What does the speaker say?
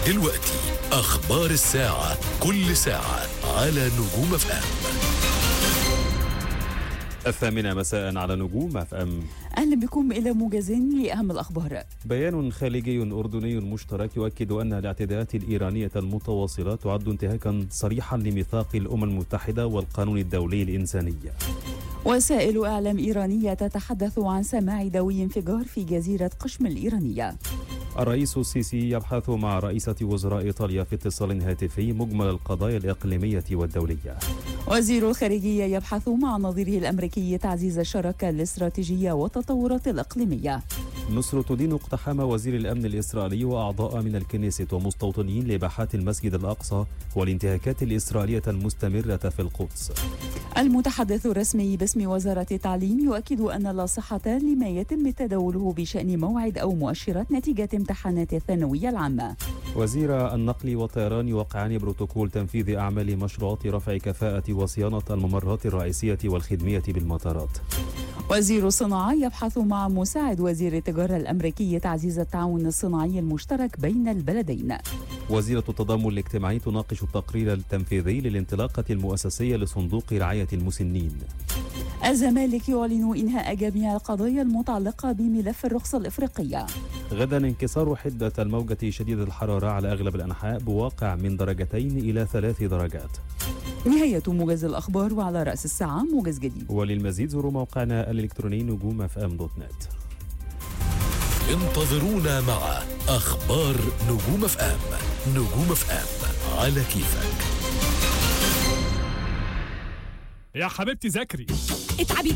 ودلوقتي أخبار الساعة، كل ساعة على نجوم اف ام. 8:00 مساء على نجوم اف ام. أهلا بكم إلى موجز لأهم الأخبار. بيان خارجي أردني مشترك يؤكد أن الاعتداءات الإيرانية المتواصلة تعد انتهاكا صريحا لميثاق الأمم المتحدة والقانون الدولي الإنساني. وسائل إعلام إيرانية تتحدث عن سماع دوي انفجار في جزيرة قشم الإيرانية. الرئيس السيسي يبحث مع رئيسة وزراء إيطاليا في اتصال هاتفي مجمل القضايا الإقليمية والدولية. وزير الخارجية يبحث مع نظيره الأمريكي تعزيز الشراكة الاستراتيجية والتطورات الإقليمية. مصر تدين اقتحام وزير الأمن الإسرائيلي وأعضاء من الكنيسة ومستوطنين لباحات المسجد الأقصى والانتهاكات الإسرائيلية المستمرة في القدس. المتحدث الرسمي باسم وزارة التعليم يؤكد أن لا صحة لما يتم تداوله بشأن موعد أو مؤشرات نتيجة امتحانات الثانوية العامة. وزير النقل والطيران يوقعان بروتوكول تنفيذ أعمال مشروعات رفع كفاءة وصيانة الممرات الرئيسية والخدمية بالمطارات. وزير الصناعة يبحث مع مساعد وزير التجارة الأمريكي تعزيز التعاون الصناعي المشترك بين البلدين. وزيرة التضامن الاجتماعي تناقش التقرير التنفيذي للانطلاقة المؤسسية لصندوق رعاية المسنين. الزمالك يعلن إنهاء جميع القضايا المتعلقة بملف الرخصة الإفريقية. غدا انكسار حدة الموجة شديدة الحرارة على أغلب الأنحاء بواقع من 2 إلى 3 درجات. نهاية موجز الأخبار، وعلى رأس الساعة موجز جديد. وللمزيد زوروا موقعنا الإلكتروني نجوم.fm.net. انتظرونا مع أخبار نجوم اف ام. نجوم اف ام على كيفك. يا حبيبتي ذاكري اتعبي